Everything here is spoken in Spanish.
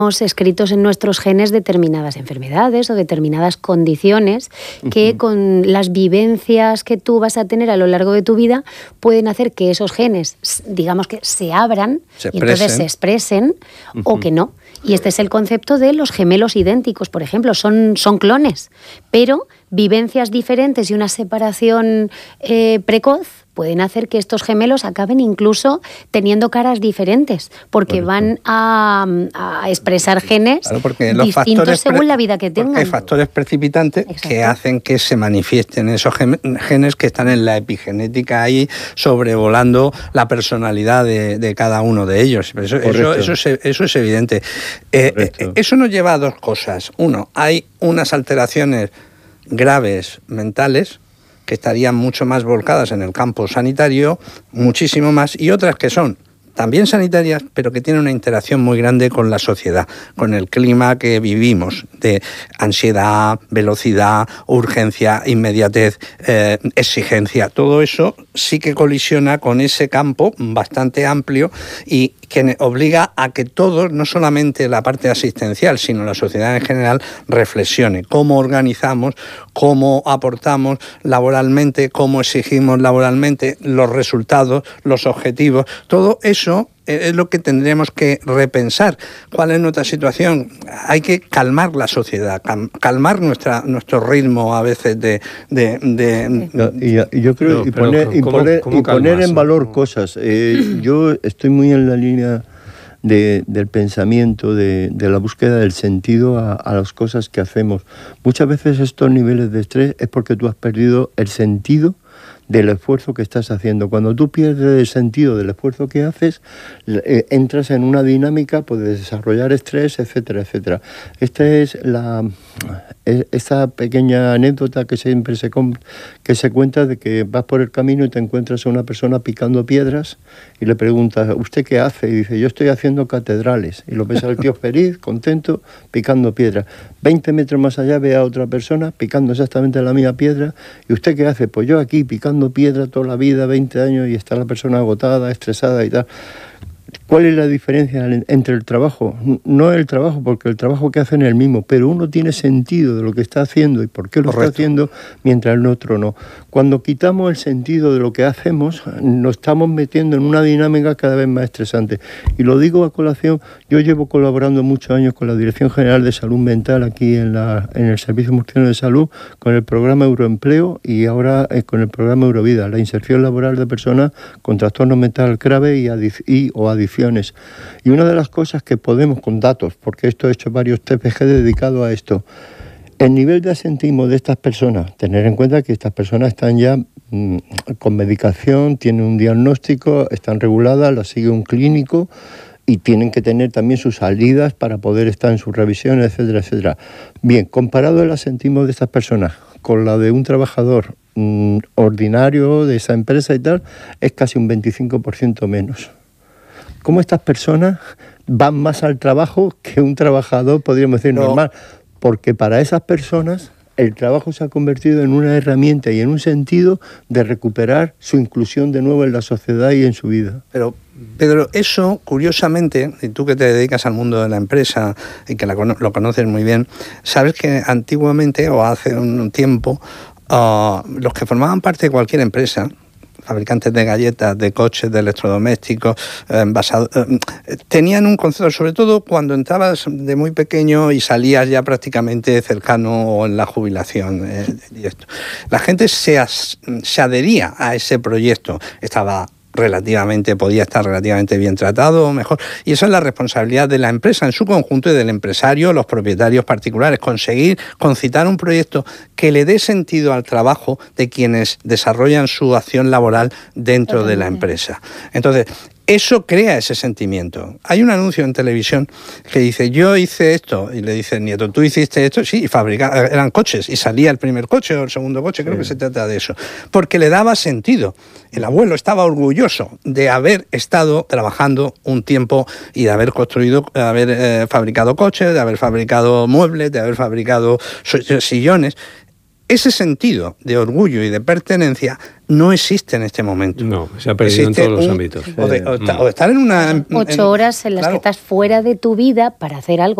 escritos en nuestros genes determinadas enfermedades o determinadas condiciones que con las vivencias que tú vas a tener a lo largo de tu vida pueden hacer que esos genes, digamos que se abran y entonces se expresen o que no. Y este es el concepto de los gemelos idénticos, por ejemplo, son clones, pero vivencias diferentes y una separación precoz pueden hacer que estos gemelos acaben incluso teniendo caras diferentes, porque van a expresar genes distintos según la vida que tengan. Hay factores precipitantes que hacen que se manifiesten esos genes que están en la epigenética ahí sobrevolando la personalidad de cada uno de ellos. Eso es evidente. Eso nos lleva a dos cosas. Uno, hay unas alteraciones graves mentales que estarían mucho más volcadas en el campo sanitario, muchísimo más, y otras que son también sanitarias, pero que tienen una interacción muy grande con la sociedad, con el clima que vivimos, de ansiedad, velocidad, urgencia, inmediatez, exigencia. Todo eso sí que colisiona con ese campo bastante amplio y que obliga a que todos, no solamente la parte asistencial, sino la sociedad en general, reflexione cómo organizamos, cómo aportamos laboralmente, cómo exigimos laboralmente, los resultados, los objetivos. Todo eso es lo que tendremos que repensar. ¿Cuál es nuestra situación? Hay que calmar la sociedad, calmar nuestro ritmo a veces yo creo y poner en valor cosas. Yo estoy muy en la línea del pensamiento, de la búsqueda del sentido a las cosas que hacemos. Muchas veces estos niveles de estrés es porque tú has perdido el sentido del esfuerzo que estás haciendo. Cuando tú pierdes el sentido del esfuerzo que haces, entras en una dinámica pues, de desarrollar estrés, etcétera, etcétera. Esta es esa pequeña anécdota que siempre se cuenta de que vas por el camino y te encuentras a una persona picando piedras y le preguntas, ¿usted qué hace? Y dice, yo estoy haciendo catedrales. Y lo ves al tío feliz, contento, picando piedras. 20 metros más allá ve a otra persona picando exactamente la misma piedra. ¿Y usted qué hace? Pues yo aquí picando piedra toda la vida, 20 años, y está la persona agotada, estresada y tal. ¿Cuál es la diferencia entre el trabajo? No el trabajo, porque el trabajo que hacen es el mismo, pero uno tiene sentido de lo que está haciendo y por qué lo está haciendo, mientras el otro no. Cuando quitamos el sentido de lo que hacemos, nos estamos metiendo en una dinámica cada vez más estresante. Y lo digo a colación, yo llevo colaborando muchos años con la Dirección General de Salud Mental aquí en el Servicio Murciano de Salud, con el programa Euroempleo y ahora con el programa Eurovida, la inserción laboral de personas con trastorno mental grave o adicciones. Y una de las cosas que podemos, con datos, porque esto he hecho varios TPG dedicados a esto, el nivel de asentismo de estas personas, tener en cuenta que estas personas están ya con medicación, tienen un diagnóstico, están reguladas, las sigue un clínico y tienen que tener también sus salidas para poder estar en sus revisiones, etcétera, etcétera. Bien, comparado el asentismo de estas personas con la de un trabajador ordinario de esa empresa y tal, es casi un 25% menos. ¿Cómo estas personas van más al trabajo que un trabajador, podríamos decir, normal? Porque para esas personas el trabajo se ha convertido en una herramienta y en un sentido de recuperar su inclusión de nuevo en la sociedad y en su vida. Pero, Pedro, eso, curiosamente, y tú que te dedicas al mundo de la empresa y que lo conoces muy bien, sabes que antiguamente, o hace un tiempo, los que formaban parte de cualquier empresa, fabricantes de galletas, de coches, de electrodomésticos, tenían un concepto, sobre todo cuando entrabas de muy pequeño y salías ya prácticamente cercano o en la jubilación. La gente se adhería a ese proyecto. Podía estar relativamente bien tratado o mejor. Y eso es la responsabilidad de la empresa en su conjunto y del empresario, los propietarios particulares, conseguir concitar un proyecto que le dé sentido al trabajo de quienes desarrollan su acción laboral dentro de la empresa. Entonces, eso crea ese sentimiento. Hay un anuncio en televisión que dice, yo hice esto, y le dice el nieto, tú hiciste esto, sí, y eran coches, y salía el primer coche o el segundo coche, creo que se trata de eso, porque le daba sentido. El abuelo estaba orgulloso de haber estado trabajando un tiempo y de haber construido, de haber fabricado coches, de haber fabricado muebles, de haber fabricado sillones. ese sentido de orgullo y de pertenencia no existe en este momento. No, se ha perdido en todos los ámbitos. O de estar en una... 8 horas en las que estás fuera de tu vida para hacer algo